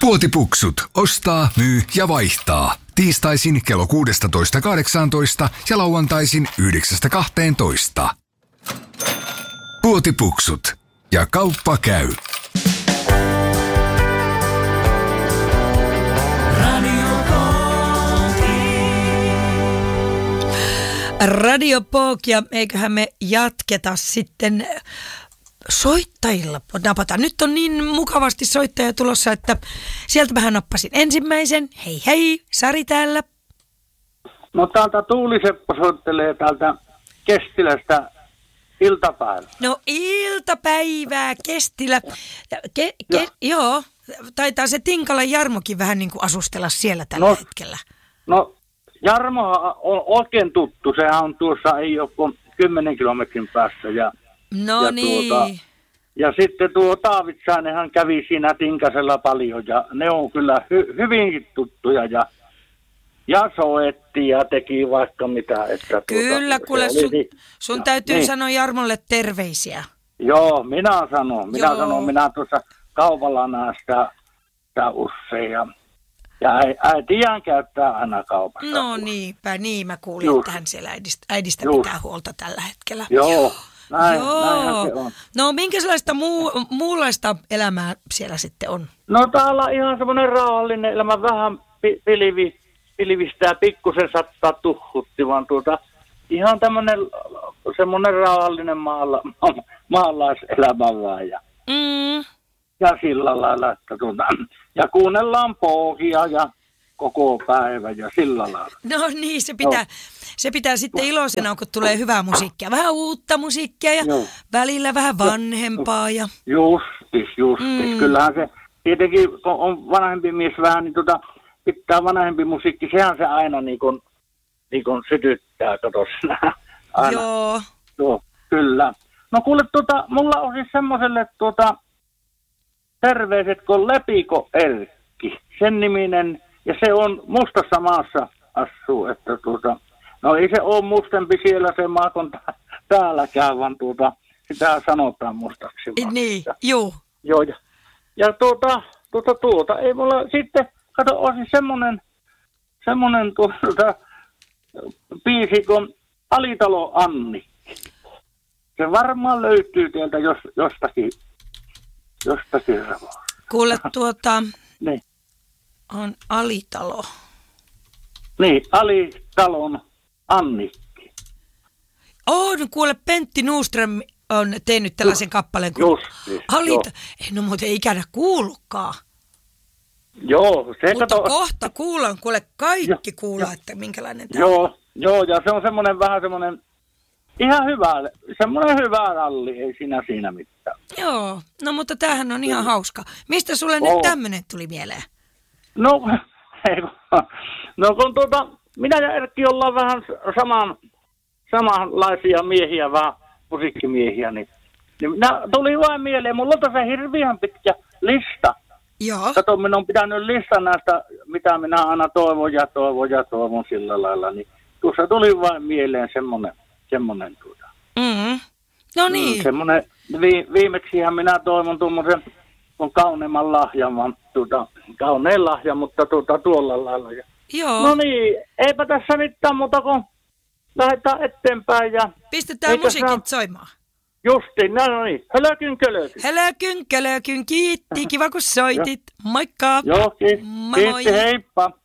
Puotipuksut. Ostaa, myy ja vaihtaa. Tiistaisin kello 16.18 ja lauantaisin 9.12. Puotipuksut. Ja kauppa käy. Radio Pok, ja eiköhän me jatketa sitten soittajilla. Napata. Nyt on niin mukavasti soittaja tulossa, että sieltä vähän nappasin ensimmäisen. Hei hei, Sari täällä. No täältä Tuuli-Seppo soittelee täältä Kestilästä iltapäivää. No iltapäivää Kestilä. Joo, taitaa se Tinkalan Jarmokin vähän niin kuin asustella siellä tällä hetkellä. No Jarmohan on oikein tuttu, sehän on tuossa ei ole kuin 10 kilometrin päässä. Ja sitten tuo Taavitsainenhan kävi siinä Tinkasella paljon ja ne on kyllä hyvinkin tuttuja ja soetti ja teki vaikka mitä. Että kyllä, kuule sun täytyy sanoa Jarmolle terveisiä. Joo, minä sanon, minä tuossa kaupalla näen sitä usein ja äitiään käyttää aina kaupassa. No niinpä, niin mä kuulin, että hän siellä äidistä pitää huolta tällä hetkellä. Joo, näinhän se on. No minkälaista muunlaista elämää siellä sitten on? No täällä on ihan semmoinen rauhallinen elämä, vähän pilvistää, pikkusen sattaa tuhhutti, vaan ihan tämmöinen semmoinen rauhallinen maalaiselämä vaan ja sillä lailla, että ja kuunnellaan pohjaa ja koko päivä ja sillä lailla. No niin, se pitää sitten iloisena, kun tulee hyvää musiikkia. Vähän uutta musiikkia ja välillä vähän vanhempaa. Ja Justis. Kyllähän se, tietenkin kun on vanhempi mies vähän, niin pitää vanhempi musiikki. Sehän se aina niin kuin sytyttää, katos aina. Joo. Kyllä. No kuule, mulla on siis semmoselle terveiset, kun Lepiko Erkki, sen niminen, ja se on Mustassa maassa asuu, että no ei se ole mustempi siellä se maakunta täälläkään, vaan sitä sanotaan mustaksi maaksi. Niin, juu. Joo, ja ei mulla sitten, kato, on siis semmonen biisi kuin Alitalo Anni. Se varmaan löytyy teiltä jostakin ravoista. Kuule, niin. On Alitalo. Niin, Alitalon Annikki. Kuule, Pentti Nuuström on tehnyt tällaisen kappaleen kuin En ole muuten ikänä kuullutkaan. Joo, se mutta kohta kuullaan, kuule kaikki kuulla, että minkälainen tämä on. Joo, ja se on semmoinen ihan hyvä ralli, ei siinä mitään. Joo, no mutta tämähän on ihan hauska. Mistä sulle nyt tämmöinen tuli mieleen? No kun minä ja Erkki ollaan vähän samanlaisia miehiä, vähän musiikkimiehiä, niin tuli vain mieleen. Mulla on tässä hirveän pitkä lista. Joo. Kato, minä olen pitänyt listan näistä, mitä minä aina toivon sillä lailla, niin tuossa tuli vain mieleen semmoinen No niin. Semmoinen, viimeksihän minä toivon tuommoisen kauneimman lahjan, vaan kaunein lahja, mutta tuolla lailla. Joo. No niin, eipä tässä mitään muuta kuin lähdetään eteenpäin. Ja pistetään musiikit soimaan. Justiin, no niin. Hölökyn, kiitti, kiva kun soitit. Moikka. Joo, kiitti, heippa.